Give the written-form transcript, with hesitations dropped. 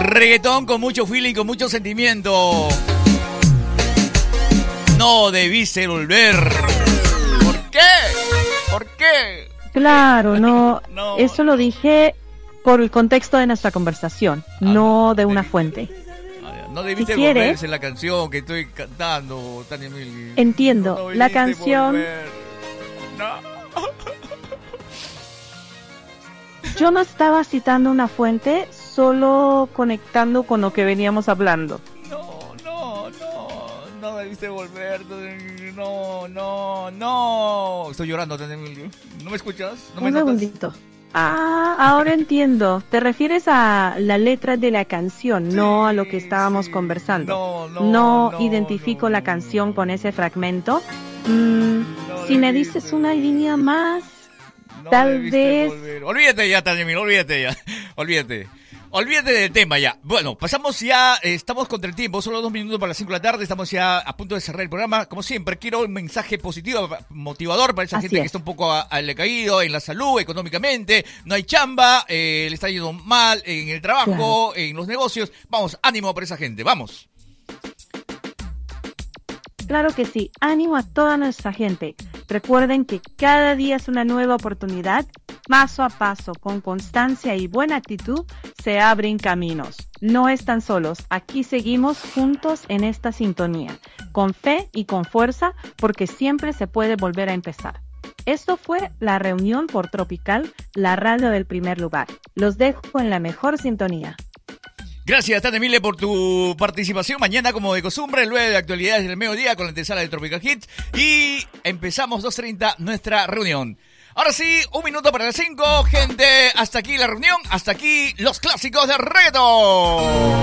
Reggaetón con mucho feeling, con mucho sentimiento. No debiste volver. ¿Por qué? ¿Por qué? Claro, no. No. Eso lo dije por el contexto de nuestra conversación, no de una fuente. No debiste Si quiere, volverse la canción que estoy cantando, Tania Mili. Entiendo, No la debiste canción... volver. No. Yo no estaba citando una fuente, solo conectando con lo que veníamos hablando. No debiste volver. No. Estoy llorando, Tania Mili. ¿No me escuchas? ¿No me Un notas? segundito. Ahora entiendo. Te refieres a la letra de la canción, no a lo que estábamos conversando. No identifico la canción con ese fragmento. Si me dices una línea más, tal vez... Volver. Olvídate ya, Tania Mili, olvídate ya. Olvídate del tema ya. Bueno, pasamos ya, estamos contra el tiempo, solo 2 minutos para las 5 de la tarde, estamos ya a punto de cerrar el programa. Como siempre, quiero un mensaje positivo, motivador para esa Así gente que es. está un poco al decaído en la salud, económicamente, no hay chamba, le está yendo mal en el trabajo, en los negocios. Vamos, ánimo para esa gente, vamos. Claro que sí, ánimo a toda nuestra gente. Recuerden que cada día es una nueva oportunidad. Paso a paso, con constancia y buena actitud, se abren caminos. No están solos, aquí seguimos juntos en esta sintonía, con fe y con fuerza, porque siempre se puede volver a empezar. Esto fue la reunión por Tropical, la radio del primer lugar. Los dejo en la mejor sintonía. Gracias, Tania Mili, por tu participación. Mañana, como de costumbre, luego de actualidades del mediodía con la antesala de Tropical Hits. Y empezamos 2:30 nuestra reunión. Ahora sí, 1 minuto para las 5. Gente, hasta aquí la reunión. Hasta aquí los clásicos de reggaetón.